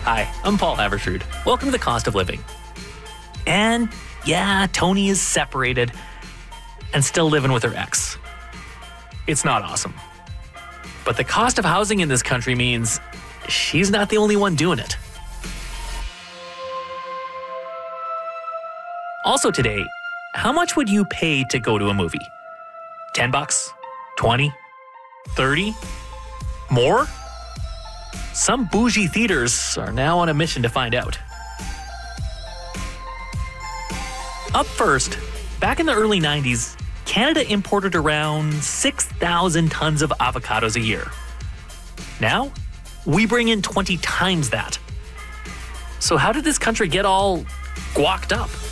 Hi, I'm Paul Havershrud. Welcome to The Cost of Living. And yeah, Tony is separated and still living with her ex. It's not awesome. But the cost of housing in this country means she's not the only one doing it. Also today, how much would you pay to go to a movie? $10? 20? 30? More? Some bougie theaters are now on a mission to find out. Up first, back in the early 90s, Canada imported around 6,000 tons of avocados a year. Now, we bring in 20 times that. So how did this country get all guacked up?